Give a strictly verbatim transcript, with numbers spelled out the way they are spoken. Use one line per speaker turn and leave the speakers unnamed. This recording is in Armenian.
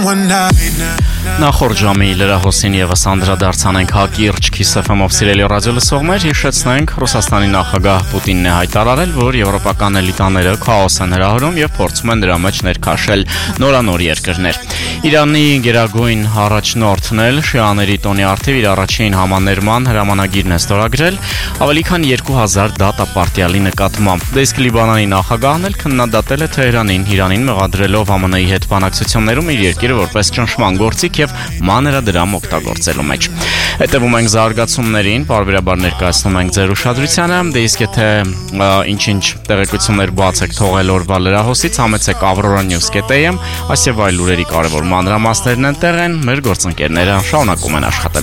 Նախորդ ժամի լրահոսին եւս անդրադարձանենք հակիրճ Kiss F M-ով սիրելի ռադիո լսողներ, հիշեցնենք Ռուսաստանի նախագահ Պուտինն է հայտարարել, որ եվրոպական էլիտաները քաոս են հրահրում եւ փորձում են դրա մեջ ներքաշել նորանոր երկրներ։ Իրանի գերագույն առաջնորդն էլ շիաների տոնի արդիվ իր առաջին համաներման հրամանագիրն է ստորագրել ավելի քան երկու հազար դատապարտյալի նկատմամբ։ Իսկ Լիբանանի նախագահն էլ քննադատել է Թեհրանին, Իրանին մեղադրելով ԱՄՆ-ի հետ բանակցություններում իր երկիրը որպես ճնշման գործիք եւ մանրադրամ օգտագործելու մեջ։ Հետևում ենք զարգացումներին, բարբերաբար ներկայացնում ենք ձեր ուշադրությանը, դե իսկ եթե ինչ-ինչ տեղեկություններ բաց եք թողել օրվա լրահոսից, համեցեք Aurora News dot am, այս եւ այլ լուրերի կարևոր մանրամասներն են տեղ են, մեր գործընկերները շարունակում են աշխատել։